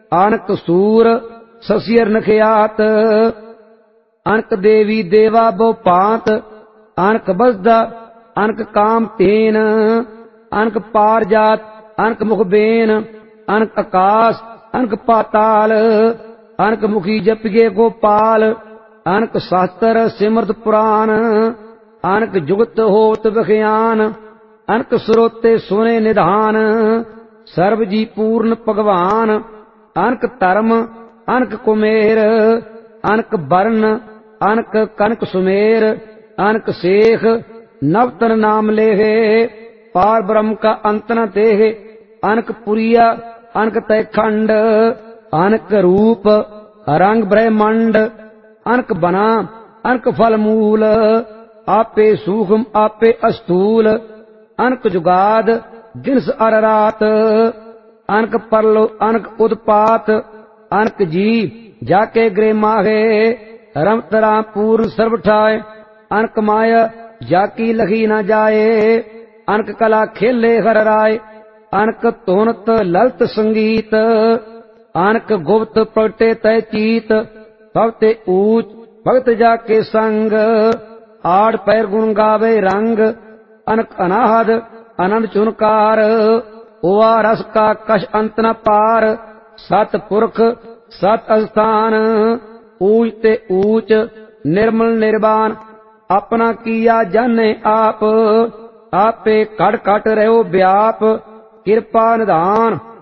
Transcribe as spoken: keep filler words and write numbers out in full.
ਅਨਕ ਸੂਰ ਸਸਿਰ ਨਖਿਆਤ। ਅਨਕ ਦੇਵੀ ਦੇਵਾ ਬਹੁ ਭਾਂਤ, ਅਨਕ ਬਸਦਾ ਅਨਕ ਕਾਮ ਤੇਨ। ਅਨਕ ਪਾਰ ਜਾਤ ਅਨਕ ਮੁਖ ਬੇਨ, ਅਨਕ ਆਕਾਸ ਅਨਕ ਪਾਤਾਲ। ਅਨਕ ਮੁਖੀ ਜਪਿਏ ਗੋਪਾਲ, ਅਨਕ ਸ਼ਾਸਤਰ ਸਿਮਰਤ ਪੁਰਾਨ। ਅਨਕ ਜੁਗਤ ਹੋਤ ਵਿਖਿਆਨ, ਅਨਕ ਸਰੋਤੇ ਸੁਨੇ ਨਿਧਾਨ। ਸਰਬ ਜੀ ਪੂਰਨ ਭਗਵਾਨ, ਅਨਕ ਧਰਮ ਅਨਕ ਕੁਮੇਰ। ਅਨਕ ਬਰਨ ਅਨਕ ਕਨਕ ਸੁਮੇਰ, ਅਨਕ ਸੇਖ ਨਵਤਨ ਨਾਮ ਲੇਹੇ। ਪਾਰ ਬ੍ਰਹਮ ਕਾ ਅੰਤ ਨ ਤੇਹ, ਅਨਕ ਪੁਰੀਆ ਅਨਕ ਤੈ ਖੰਡ। ਅਨਕ ਰੂਪ ਰੰਗ ਬ੍ਰਹਮੰਡ, ਅਨਕ ਬਨਾ ਅਨਕ ਫਲ ਮੂਲ। ਆਪੇ ਸੂਖਮ ਆਪੇ ਅਸਥੂਲ, ਅਨਕ ਜੁਗਾਦ ਦਿਨਸ ਅਰ ਰਾਤ। ਅਨਕ ਪਰਲੋ ਅਨਕ ਉਤਪਾਤ, ਅਨਕ ਜੀ ਜਾਕੇ ਗ੍ਰਹਿ ਮਾਹੇ। ਰਮਤ ਰਾਮ ਪੂਰਨ ਸਰਬ ਠਾਏ, ਅਨਕ ਮਾਇਆ ਜਾਕੀ ਲਖੀ ਨ ਜਾਏ। ਅਨਕ ਕਲਾ ਖੇਲੇ ਹਰ ਰਾਏ, ਅਨਕ ਧੁਨਤ ਲਲਤ ਸੰਗੀਤ। ਅਨਕ ਗੁਪਤ ਪ੍ਰਗਟੇ ਤੈ ਚੀਤ, ਸਭ ਤੇ ਊਚ ਭਗਤ ਜਾਕੇ ਸੰਗ। ਆੜ ਪੈਰ ਗੁਣ ਗਾਵੇ ਰੰਗ, ਅਨਕ ਅਨਾਹਦ ਆਨੰਦ ਚੁਨਕਾਰ। ਹੋਆ ਰਸ ਕਾ ਕਛ ਅੰਤ ਨ ਪਾਰ, ਸਤ ਪੁਰਖ ਸਤ ਅਸਥਾਨ। ਊਚ ਤੇ ਊਚ ਨਿਰਮਲ ਨਿਰਵਾਨ, ਆਪਣਾ ਕੀਆ ਜਾਣੇ ਆਪ। ਆਪੇ ਘਟ ਘਟ ਰਹਿਓ ਵਿਆਪ, ਕਿਰਪਾ ਨਿਧਾਨ